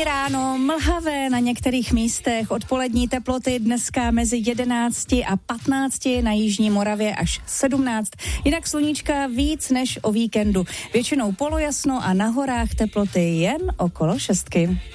Úterní ráno, mlhavé na některých místech, odpolední teploty dneska mezi 11 a 15, na jižní Moravě až 17, jinak sluníčka víc než o víkendu. Většinou polojasno a na horách teploty jen okolo 6.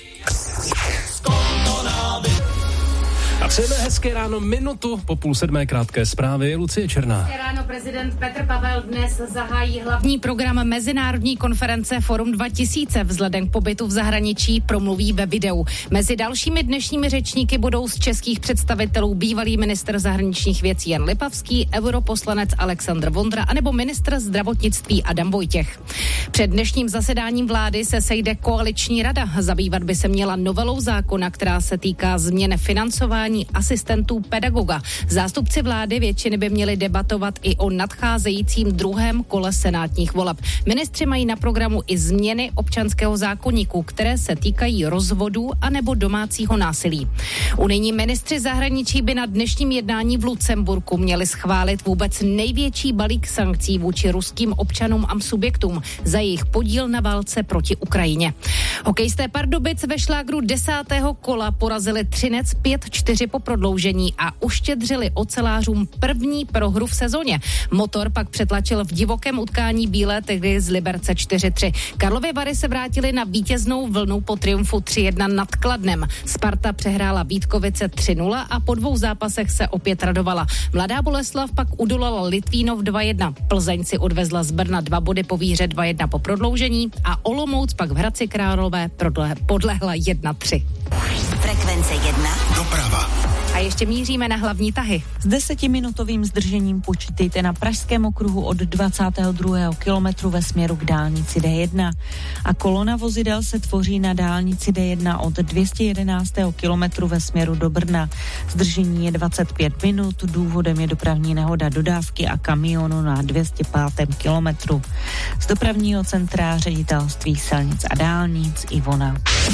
A přejeme hezké ráno, minutu po 6:30 krátké zprávy. Lucie Černá. Hezké ráno, prezident Petr Pavel dnes zahájí hlavní program mezinárodní konference Forum 2000. Vzhledem k pobytu v zahraničí promluví ve videu. Mezi dalšími dnešními řečníky budou z českých představitelů bývalý ministr zahraničních věcí Jan Lipavský, europoslanec Alexandr Vondra anebo ministr zdravotnictví Adam Vojtěch. Před dnešním zasedáním vlády se sejde koaliční rada. Zabývat by se měla novelou zákona, která se týká změn financování asistentů pedagoga. Zástupci vlády většiny by měli debatovat i o nadcházejícím druhém kole senátních voleb. Ministři mají na programu i změny občanského zákoníku, které se týkají rozvodů anebo domácího násilí. Unijní ministři zahraničí by na dnešním jednání v Lucemburku měli schválit vůbec největší balík sankcí vůči ruským občanům a subjektům za jejich podíl na válce proti Ukrajině. Hokejisté Pardubic ve šlágru 10. kola porazili Třinec 5-4 po prodloužení a uštědřili ocelářům první prohru v sezóně. Motor pak přetlačil v divokém utkání Bílé Tygry z Liberce 4-3. Karlovy Vary se vrátily na vítěznou vlnu po triumfu 3-1 nad Kladnem. Sparta přehrála Vítkovice 3-0 a po 2 zápasech se opět radovala. Mladá Boleslav pak udolala Litvínov 2-1. Plzeň si odvezla z Brna 2 body po výhře 2-1 po prodloužení a Olomouc pak v Hradci Králové podlehla 1-3. Frekvence 1. Doprava. A ještě míříme na hlavní tahy. S 10minutovým zdržením počítejte na Pražském okruhu od 22. kilometru ve směru k dálnici D1. A kolona vozidel se tvoří na dálnici D1 od 211. kilometru ve směru do Brna. Zdržení je 25 minut, důvodem je dopravní nehoda dodávky a kamionu na 205. kilometru. Z dopravního centra Ředitelství silnic a dálnic Ivona.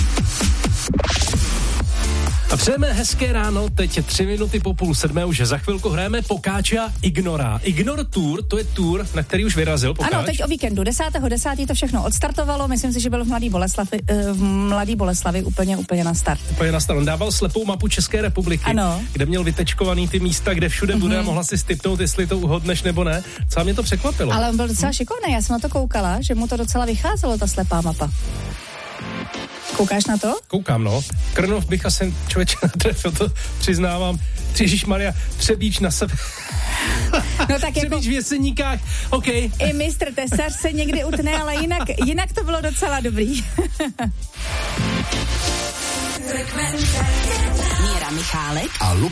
A přejeme hezké ráno, teď 3 minuty po 6:30, už za chvilku hrajeme Pokáča Ignora. Ignor Tour, to je tour, na který už vyrazil Pokáč. Ano, teď o víkendu, 10.10. to všechno odstartovalo, myslím si, že byl v Mladý Boleslavi úplně na start. Úplně na start, on dával slepou mapu České republiky, ano, kde měl vytečkovaný ty místa, kde všude bude a mohla si stipnout, jestli to uhodneš nebo ne. Co mě to překvapilo. Ale on byl docela šikovný, já jsem na to koukala, že mu to docela vycházelo, ta slepá mapa. Koukáš na to? Koukám, no. Krnov bych asi člověče natrefil, to přiznávám. Ježišmarja, Třebíč na sebe. No tak Třebíč jako... v Jeseníkách, OK. I mistr Tesař se někdy utne, ale jinak to bylo docela dobrý. Míra Michálek a Lukáš